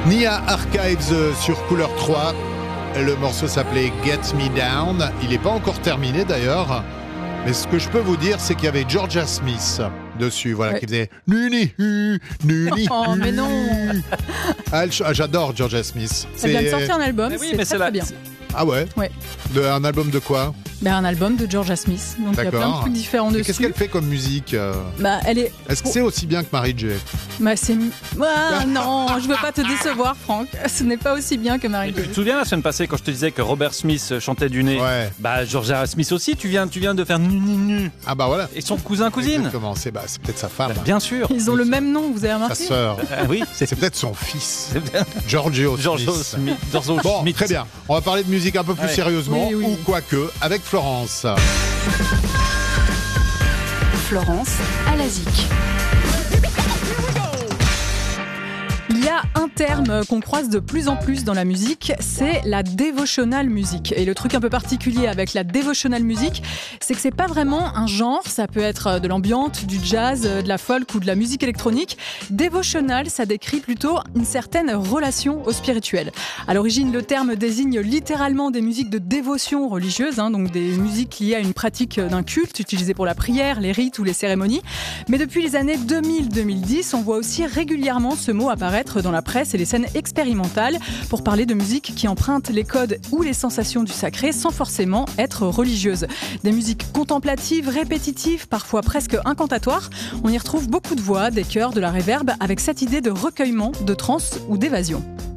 Nia Archives sur Couleur 3. Le morceau s'appelait Get Me Down. Il n'est pas encore terminé d'ailleurs. Mais ce que je peux vous dire, c'est qu'il y avait Georgia Smith dessus, voilà, ouais. Qui faisait Nuni, Nuni. Oh, mais non. J'adore Georgia Smith. Elle vient de sortir un album, oui, mais c'est très bien. Ah ouais, ouais. Un album de quoi? Un album de Georgia Smith. Donc il y a plein de trucs différents dessus. Qu'est-ce qu'elle fait comme musique? Est-ce que c'est aussi bien que Mary J? Non, je veux pas te décevoir, Franck. Ce n'est pas aussi bien que Mary J. Tu te souviens la semaine passée quand je te disais que Robert Smith chantait du nez? Ouais. Georgia Smith aussi, tu viens de faire nu. Ah bah voilà. Et son cousine. Exactement, c'est peut-être sa femme. Bien sûr. Ils ont le même nom, vous avez remarqué? Sa sœur. Oui. C'est peut-être son fils. Giorgio Smith. Bon, très bien. On va parler de musique un peu plus sérieusement, oui. ou quoique, avec Florence. Florence Alazik. Il y a un terme qu'on croise de plus en plus dans la musique, c'est la devotional music. Et le truc un peu particulier avec la devotional music, c'est que c'est pas vraiment un genre, ça peut être de l'ambiance, du jazz, de la folk ou de la musique électronique. Devotional, ça décrit plutôt une certaine relation au spirituel. À l'origine, le terme désigne littéralement des musiques de dévotion religieuse, donc des musiques liées à une pratique d'un culte, utilisées pour la prière, les rites ou les cérémonies. Mais depuis les années 2000-2010, on voit aussi régulièrement ce mot apparaître dans la presse et les scènes expérimentales pour parler de musique qui emprunte les codes ou les sensations du sacré sans forcément être religieuse. Des musiques contemplatives, répétitives, parfois presque incantatoires. On y retrouve beaucoup de voix, des chœurs, de la réverb avec cette idée de recueillement, de transe ou d'évasion.